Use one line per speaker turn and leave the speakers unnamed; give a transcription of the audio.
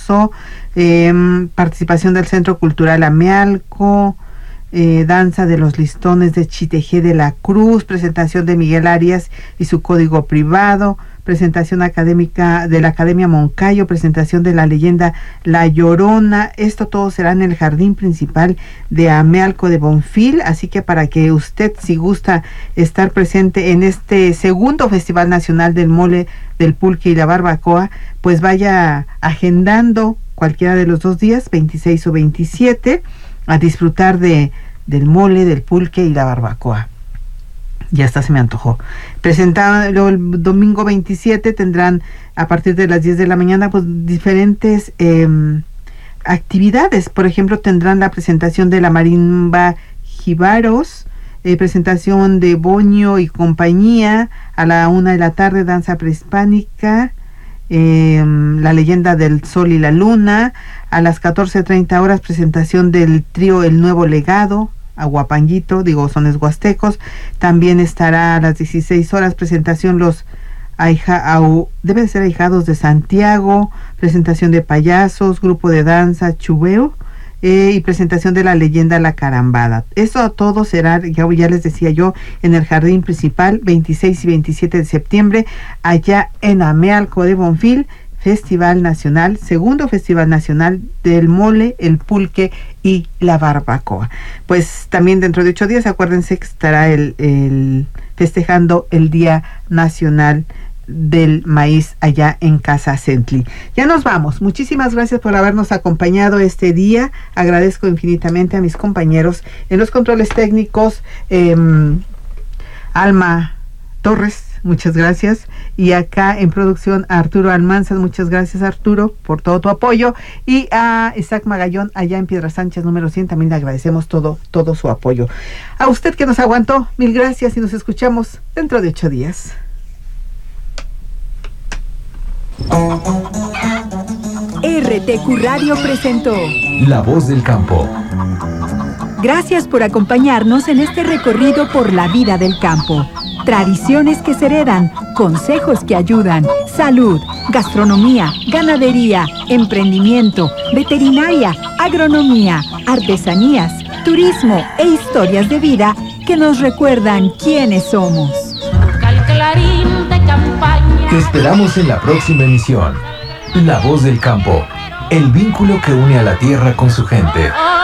marzo, participación del Centro Cultural Amealco, danza de los listones de Chitejé de la Cruz, presentación de Miguel Arias y su código privado, presentación académica de la Academia Moncayo, presentación de la leyenda La Llorona. Esto todo será en el jardín principal de Amealco de Bonfil, así que para que usted, si gusta estar presente en este segundo Festival Nacional del Mole, del Pulque y la Barbacoa, pues vaya agendando cualquiera de los 2 días, 26 o 27, a disfrutar del mole, del pulque y la barbacoa. Ya hasta se me antojó. Presentado el domingo 27 tendrán a partir de las 10 de la mañana pues diferentes actividades. Por ejemplo, tendrán la presentación de la marimba Jíbaros, presentación de Boño y compañía, a la 1 de la tarde danza prehispánica, la leyenda del sol y la luna, a las 14:30 horas presentación del trío El Nuevo Legado, Aguapanguito, sones huastecos. También estará a las 16 horas presentación deben ser ahijados de Santiago, presentación de payasos, grupo de danza Chubeo, y presentación de la leyenda La Carambada. Eso todo será, ya les decía yo, en el jardín principal 26 y 27 de septiembre, allá en Amealco de Bonfil. Festival Nacional, segundo Festival Nacional del Mole, el Pulque y la Barbacoa. Pues también dentro de 8 días, acuérdense que estará el festejando el Día Nacional del Maíz allá en Casa Centli. Ya nos vamos. Muchísimas gracias por habernos acompañado este día. Agradezco infinitamente a mis compañeros en los controles técnicos, Alma Torres, muchas gracias, y acá en producción a Arturo Almanzar, muchas gracias Arturo por todo tu apoyo, y a Isaac Magallón allá en Piedras Sánchez número 100, también le agradecemos todo su apoyo. A usted que nos aguantó, mil gracias y nos escuchamos dentro de 8 días.
RTQ Radio presentó
La Voz del Campo.
Gracias por acompañarnos en este recorrido por la vida del campo. Tradiciones que se heredan, consejos que ayudan, salud, gastronomía, ganadería, emprendimiento, veterinaria, agronomía, artesanías, turismo e historias de vida que nos recuerdan quiénes somos.
Te esperamos en la próxima emisión. La Voz del Campo, el vínculo que une a la tierra con su gente.